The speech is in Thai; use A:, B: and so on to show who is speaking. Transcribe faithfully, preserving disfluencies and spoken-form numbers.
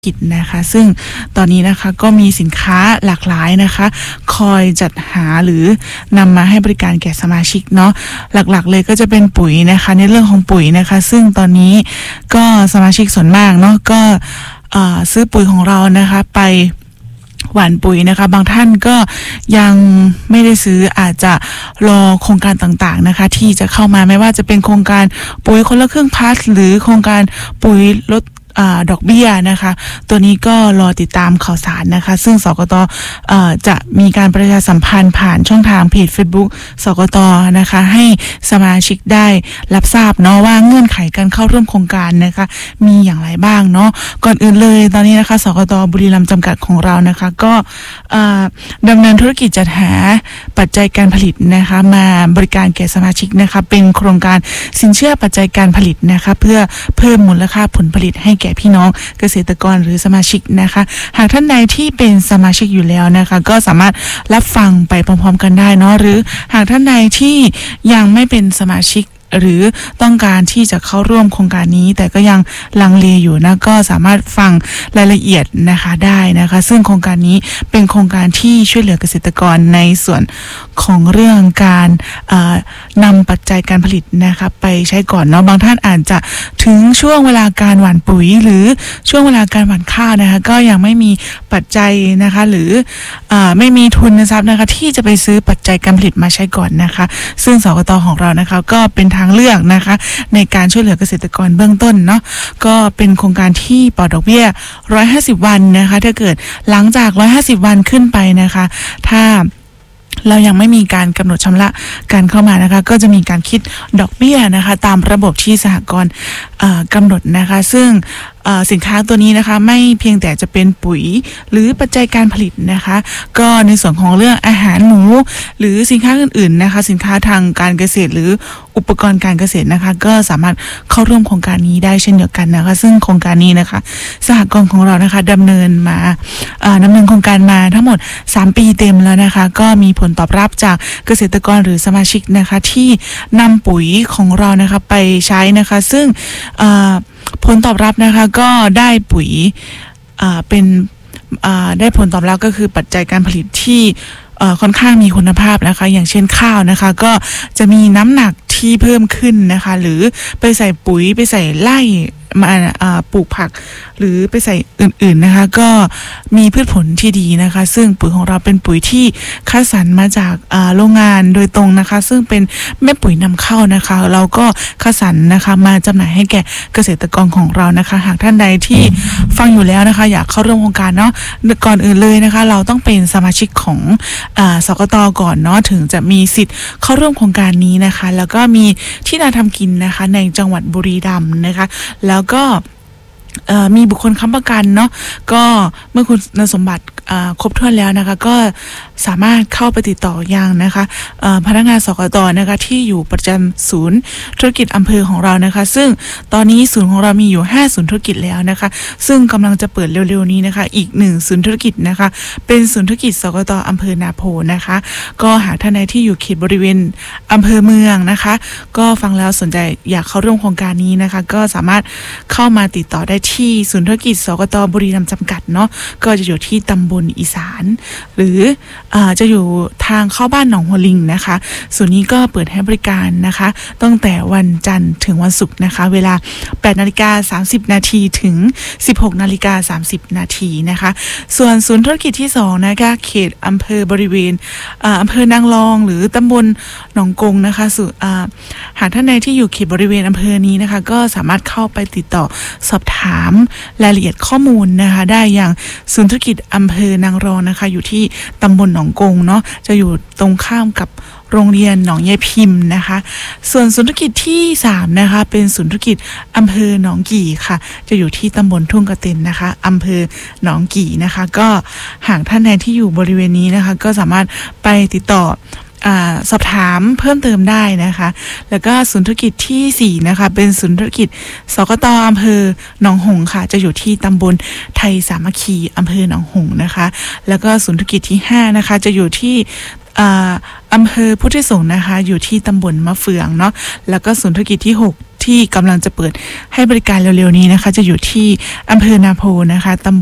A: กิจนะคะซึ่งตอนนี้นะคะก็มีสินค้าหลากหลายนะคะคอยจัดหาหรือนำมาให้บริการแก่สมาชิกเนาะหลักๆเลยก็จะเป็นปุ๋ยนะคะในเรื่องของปุ๋ยนะคะซึ่งตอนนี้ก็สมาชิกส่วนมากเนาะก็ซื้อปุ๋ยของเรานะคะไปหว่านปุ๋ยนะคะบางท่านก็ยังไม่ได้ซื้ออาจจะรอโครงการต่างๆนะคะที่จะเข้ามาไม่ว่าจะเป็นโครงการปุ๋ยคนละครึ่งพลัสหรือโครงการปุ๋ยลดดอกเบี้ยนะคะตัวนี้ก็รอติดตามข่าวสารนะคะซึ่งสกต.จะมีการประชาสัมพันธ์ผ่านช่องทางเพจ Facebook สกต.นะคะให้สมาชิกได้รับทราบเนาะว่าเงื่อนไขการเข้าร่วมโครงการนะคะมีอย่างไรบ้างเนาะก่อนอื่นเลยตอนนี้นะคะสกต.บุรีรัมย์จำกัดของเรานะคะก็ดำเนินธุรกิจจัดหาปัจจัยการผลิตนะคะมาบริการแก่สมาชิกนะคะเป็นโครงการสินเชื่อปัจจัยการผลิตนะคะเพื่อเพิ่มมูลค่าผลผลิตให้แก่พี่น้องเกษตรกรหรือสมาชิกนะคะหากท่านใดที่เป็นสมาชิกอยู่แล้วนะคะก็สามารถรับฟังไปพร้อมๆกันได้เนาะหรือหากท่านใดที่ยังไม่เป็นสมาชิกหรือต้องการที่จะเข้าร่วมโครงการนี้แต่ก็ยังลังเลอยู่นะก็สามารถฟังรายละเอียดนะคะได้นะคะซึ่งโครงการนี้เป็นโครงการที่ช่วยเหลือเกษตรกรในส่วนของเรื่องการนำปัจจัยการผลิตนะคะไปใช้ก่อนเนาะบางท่านอาจจะถึงช่วงเวลาการหว่านปุ๋ยหรือช่วงเวลาการหว่านข้าวนะคะก็ยังไม่มีปัจจัยนะคะหรืออไม่มีทุนทรัพย์นะคะที่จะไปซื้อปัจจัยการผลิตมาใช้ก่อนนะคะซึ่งสกต.ของเรานะคะก็เป็นทางเลือกนะคะในการช่วยเหลือเกษตรกรเบื้องต้นเนาะก็เป็นโครงการที่ปลอดดอกเบี้ยหนึ่งร้อยห้าสิบวันนะคะถ้าเกิดหลังจากหนึ่งร้อยห้าสิบวันขึ้นไปนะคะถ้าเรายังไม่มีการกำหนดชำระการเข้ามานะคะก็จะมีการคิดดอกเบี้ยนะคะตามระบบที่สหกรณ์กำหนดนะคะซึ่งสินค้าตัวนี้นะคะไม่เพียงแต่จะเป็นปุ๋ยหรือปัจจัยการผลิตนะคะก็ในส่วนของเรื่องอาหารหมูหรือสินค้าอื่นๆนะคะสินค้าทางการเกษตรหรืออุปกรณ์การเกษตรนะคะก็สามารถเข้าร่วมโครงการนี้ได้เช่นเดียวกันนะคะซึ่งโครงการนี้นะคะสหกรณ์ของเรานะคะดำเนินมาดำเนินโครงการมาทั้งหมดสามปีเต็มแล้วนะคะก็มีผลตอบรับจากเกษตรกรหรือสมาชิกนะคะที่นำปุ๋ยของเรานะคะไปใช้นะคะซึ่งผลตอบรับนะคะก็ได้ปุ๋ยเป็นได้ผลตอบรับก็คือปัจจัยการผลิตที่ค่อนข้างมีคุณภาพนะคะอย่างเช่นข้าวนะคะก็จะมีน้ำหนักที่เพิ่มขึ้นนะคะหรือไปใส่ปุ๋ยไปใส่ไร่มาปลูกผักหรือไปใส่อื่นๆนะคะก็มีพืชผลที่ดีนะคะซึ่งปุ๋ยของเราเป็นปุ๋ยที่คัดสรรมาจากโรงงานโดยตรงนะคะซึ่งเป็นแม่ปุ๋ยนำเข้านะคะเราก็คัดสรรนะคะมาจำหน่ายให้แก่เกษตรกรของเรานะคะหากท่านใดที่ฟังอยู่แล้วนะคะอยากเข้าร่วมโครงการเนาะก่อนอื่นเลยนะคะเราต้องเป็นสมาชิกของสกต.ก่อนเนาะถึงจะมีสิทธิ์เข้าร่วมโครงการนี้นะคะแล้วก็มีที่นาทำกินนะคะในจังหวัดบุรีรัมย์นะคะแล้วก็มีบุคคลค้ำประกันเนาะก็เมื่อคุณสมบัติครบถ้วนแล้วนะคะก็สามารถเข้าไปติดต่อยังนะคะพนักงานสกต.นะคะที่อยู่ประจำศูนย์ธุรกิจอำเภอของเรานะคะซึ่งตอนนี้ศูนย์ของเรามีอยู่ห้าศูนย์ธุรกิจแล้วนะคะซึ่งกำลังจะเปิดเร็วๆนี้นะคะอีกหนึ่งศูนย์ธุรกิจนะคะเป็นศูนย์ธุรกิจสกต.อำเภอนาโพนะคะก็หากท่านใดที่อยู่เขตบริเวณอำเภอเมืองนะคะก็ฟังแล้วสนใจอยากเข้าร่วมโครงการนี้นะคะก็สามารถเข้ามาติดต่อได้ที่ศูนย์ธุรกิจสกต.บุรีรัมย์จำกัดเนาะก็จะอยู่ที่ตำบลอีสานหรือจะอยู่ทางเข้าบ้านหนองหัวลิงนะคะส่วนนี้ก็เปิดให้บริการนะคะตั้งแต่วันจันทร์ถึงวันศุกร์นะคะเวลา แปดนาฬิกาสามสิบนาทีถึง สิบหกนาฬิกาสามสิบนาทีนะคะส่วนศูนย์ธุรกิจที่สองนะคะเขตอำเภอบริเวณอำเภอนางรองหรือตำบลหนองกงนะคะหากท่านใดที่อยู่เขตบริเวณอำเภอนี้นะคะก็สามารถเข้าไปติดต่อสอบถามรายละเอียดข้อมูลนะคะได้อย่างศูนย์ธุรกิจอำเภอนางรองนะคะอยู่ที่ตำบลหนองกงเนาะจะอยู่ตรงข้ามกับโรงเรียนหนองยายพิมพ์นะคะส่วนศูนย์ธุรกิจที่สามนะคะเป็นศูนย์ธุรกิจอำเภอหนองกี่ค่ะจะอยู่ที่ตำบลทุ่งกระเต็นนะคะอำเภอหนองกี่นะคะก็หากท่านใดที่อยู่บริเวณนี้นะคะก็สามารถไปติดต่อสอบถามเพิ่มเติมได้นะคะแล้วก็ศูนย์ธุรกิจที่สี่นะคะเป็นศูนย์ธุรกิจสกต.อำเภอหนองหงส์ค่ะจะอยู่ที่ตำบลไทยสามัคคีอำเภอหนองหงส์นะคะแล้วก็ศูนย์ธุรกิจที่ห้านะคะจะอยู่ที่ อำเภอพุทธสงฆ์นะคะอยู่ที่ตำบลมะเฟืองเนาะแล้วก็ศูนย์ธุรกิจที่หกที่กำลังจะเปิดให้บริการเร็วๆนี้นะคะจะอยู่ที่อำเภอนาโพนะคะตำ